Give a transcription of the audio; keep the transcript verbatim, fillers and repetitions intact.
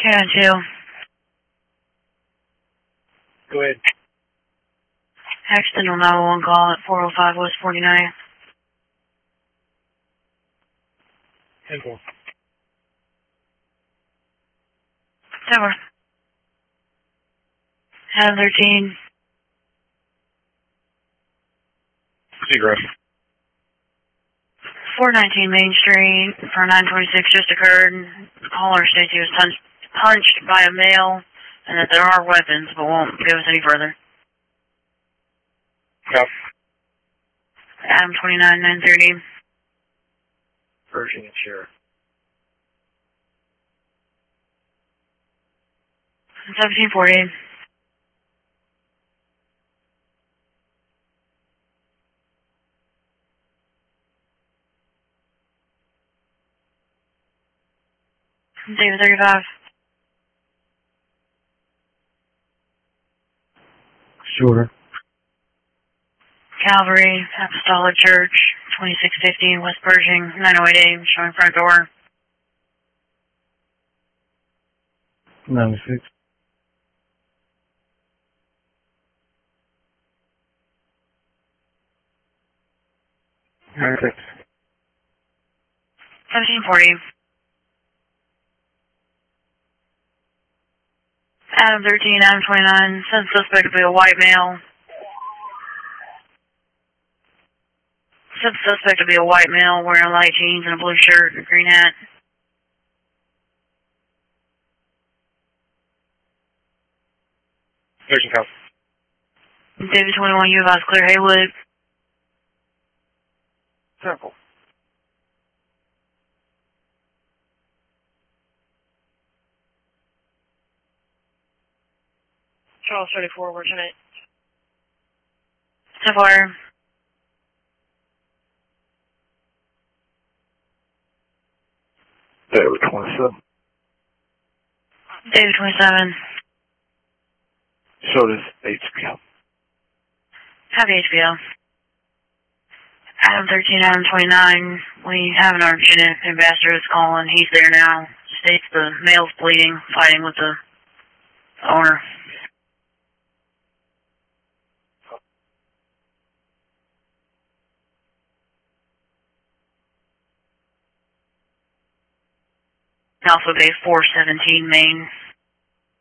Can two. Go ahead. Accidental nine one one call at four oh five West forty-nine. Temple. Tower. Adam thirteen. Zero. four nineteen Main Street for nine twenty-six just occurred. Caller states he was punched, punched by a male and that there are weapons, but won't give us any further. Yep. Adam twenty-nine nine thirty. Pershing and Sheriff. seventeen forty. David thirty-five. Shorter. Calvary Apostolic Church, twenty-six fifty West Pershing, nine oh eight A, showing front door. ninety-six. ninety-six. seventeen forty. Adam thirteen, Adam twenty-nine, said suspect to be a white male. Said suspect to be a white male wearing light jeans and a blue shirt and a green hat. Pershing Cuff. David twenty-one, you advise clear Haywood. Temple. Charles thirty-four, where's it? Sapphire. David twenty-seven. David twenty-seven. So does H P O. Happy H B O. Adam thirteen, Adam twenty-nine, we have an Argentine ambassador that's calling. He's there now. States the male's bleeding, fighting with the owner. Also base four seventeen Main.